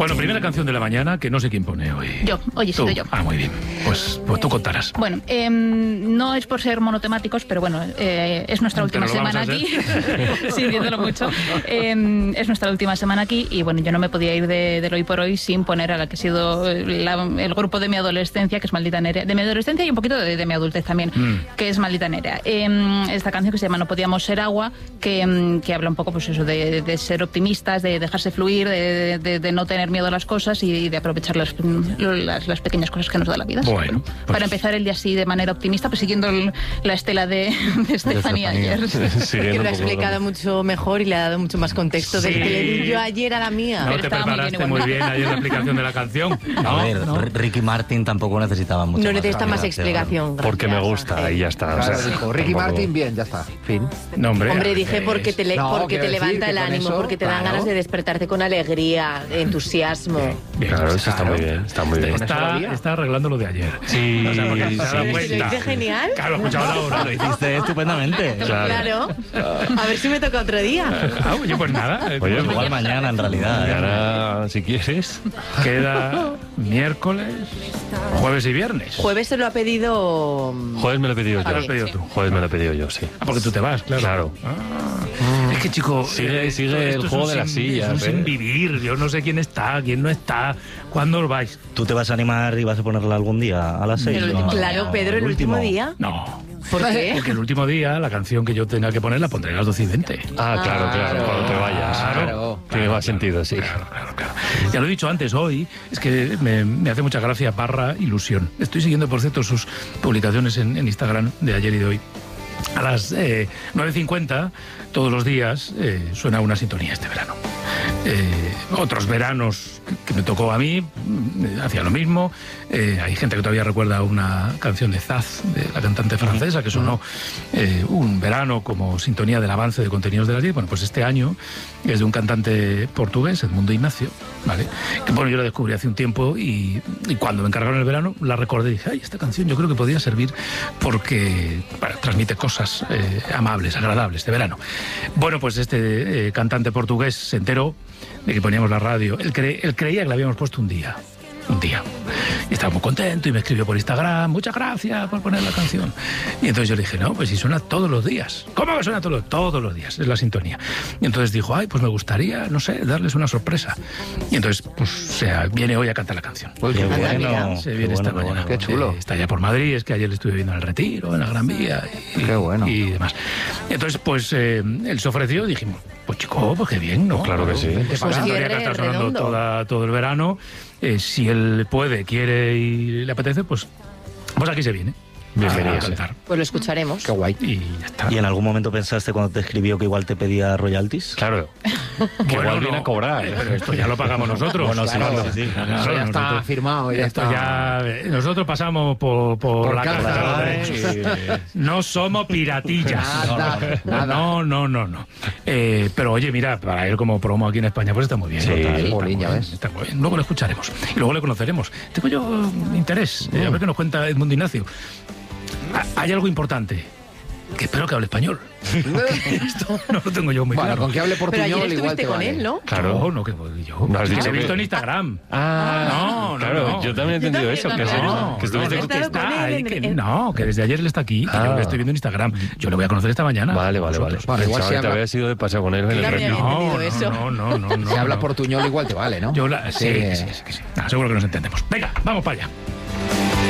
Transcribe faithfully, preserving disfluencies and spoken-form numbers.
Bueno, primera canción de la mañana, que no sé quién pone hoy. Yo, oye, ¿Tú? soy yo. Ah, muy bien. Pues, pues tú contarás. Bueno, eh, no es por ser monotemáticos, pero bueno, eh, es nuestra última Pero lo vamos semana a aquí. Sí, viéndolo mucho. Eh, es nuestra última semana aquí y bueno, yo no me podía ir de, del hoy por hoy sin poner a la que ha sido la, el grupo de mi adolescencia, que es Maldita Nerea. De mi adolescencia y un poquito de, de mi adultez también, mm. que es Maldita Nerea. Eh, esta canción que se llama No podíamos ser agua, que, que habla un poco pues eso de, de ser optimistas, de dejarse fluir, de, de, de no tener miedo a las cosas y de aprovechar las, las, las pequeñas cosas que nos da la vida. Bueno, pues... Para empezar el día así de manera optimista, pues siguiendo el, la estela de, de Estefanía ayer. Que lo ha explicado mucho mejor y le ha dado mucho más contexto sí. del que le di yo ayer a la mía. No te preparaste muy bien, muy bien ayer la explicación de la canción. No, a ver, no. Ricky Martin tampoco necesitaba mucho. No necesita más, más explicación. Porque me gusta y ya está. Claro, o sea, dijo, Ricky tampoco... Martin, bien, ya está. Fin. No, hombre, hombre, dije porque te, le, no, porque te levanta el ánimo, eso, porque te dan claro. ganas de despertarte con alegría, entusiasmo. Bien, claro, eso está muy bien. Está muy bien. Está, está arreglando lo de ayer. Sí, o sea, porque sí, se ha dado sí. cuenta. ¿Lo hice genial? Claro, escuchaba ahora. Lo hiciste estupendamente. Claro. claro. A ver si me toca otro día. Ah, oye, pues nada. Oye, igual pues mañana en realidad. Mañana, ¿eh? Si quieres. Queda miércoles, jueves y viernes. Jueves se lo ha pedido... Jueves me lo he pedido yo. Ah, lo has pedido sí. tú. Jueves me lo he pedido yo, sí. Ah, porque tú te vas, claro. Claro. Ah. Es que, chico... Sigue, sigue esto, el esto juego de sin, las sillas. Es un ¿eh? sin vivir. Yo no sé quién está, quién no está. ¿Cuándo os vais? ¿Tú te vas a animar y vas a ponerla algún día a las seis? El último, claro, Pedro, el, el último, último día. No. ¿Por qué? Porque el último día, la canción que yo tenga que poner, la pondré a las doce y veinte. Ah, claro, claro, claro, cuando te vayas. Claro, claro, Tiene más sentido, sí. Claro, claro, claro. Ya lo he dicho antes, hoy, es que me, me hace mucha gracia barra ilusión. Estoy siguiendo, por cierto, sus publicaciones en, en Instagram de ayer y de hoy. A las eh, nueve cincuenta, todos los días, eh, suena una sintonía este verano. Eh, otros veranos que me tocó a mí eh, hacía lo mismo. Eh, hay gente que todavía recuerda una canción de Zaz, de la cantante francesa, que sonó eh, un verano como sintonía del avance de contenidos de la diez. Bueno, pues este año es de un cantante portugués, Edmundo Ignacio, ¿vale? Que bueno, yo la descubrí hace un tiempo y, y cuando me encargaron el verano la recordé y dije, ay, esta canción yo creo que podría servir porque bueno, transmite cosas eh, amables, agradables de verano. Bueno, pues este eh, cantante portugués se enteró de que poníamos la radio. Él, cre él creía que la habíamos puesto un día. Un día. Y estaba muy contento y me escribió por Instagram, muchas gracias por poner la canción. Y entonces yo le dije, no, pues si suena todos los días. ¿Cómo que suena todos los, todos los días? Es la sintonía. Y entonces dijo, ay, pues me gustaría, no sé, darles una sorpresa. Y entonces, pues, o sea, viene hoy a cantar la canción. Pues qué bueno. Se viene qué esta bueno, mañana. Qué chulo. Eh, está ya por Madrid, es que ayer le estuve viendo en el Retiro, en la Gran Vía. Y, qué bueno. Y demás. Entonces, pues, eh, él se ofreció y dijimos, pues chico, pues qué bien, ¿no? Pues claro que sí. Pues pues que está sonando toda, todo el verano. Eh, si él puede, quiere y le apetece, pues, pues aquí se viene. Bienvenido. A cantar. Pues lo escucharemos. Qué guay. Y ya está. ¿Y en algún momento pensaste cuando te escribió que igual te pedía royalties? Claro. Que Bueno, igual no, viene a cobrar. ¿eh? Pero esto ya lo pagamos nosotros. Bueno, sí, Claro, sí, sí. Claro, Eso ya está nosotros- firmado. Ya Esto está. ya... Nosotros pasamos por, por, Por la casa, Carta de los ¿eh? Derechos. No somos piratillas. Nada, nada. No, no, no, no. Eh, pero oye, mira, para ir como promo aquí en España, pues está muy bien. Sí, Total, está jolín, muy ya bien, ves. está muy bien. Luego lo escucharemos. Y luego le conoceremos. Tengo yo interés. eh, a ver qué nos cuenta Edmundo Ignacio. Ha- Hay algo importante. Que espero que hable español. Esto no lo tengo yo muy Bueno, claro. con que hable Pero portuñol ayer igual estuviste te con vale. él, ¿no? Claro. No, no, que voy yo. No has Lo dicho he visto que- en Instagram. Ah, No, no, claro. no. Yo también he entendido Yo eso. también, Que, no, has- no, que estuviste no, con- que He estado con está él ahí, en- que- en- no, que desde ayer él está aquí, que Ah. yo le estoy viendo en Instagram. Yo le voy a conocer esta mañana. Vale, vale, vale. Vosotros. Bueno, igual Pensaba si que te habla- habías ido de paseo con él en el También retiro. había No, entendido no, eso. no, no, no. Si habla no. portuñol igual te vale, ¿no? Yo la, sí, Sí. sí, sí, sí, sí. Ah, seguro que nos entendemos. Venga, vamos para allá.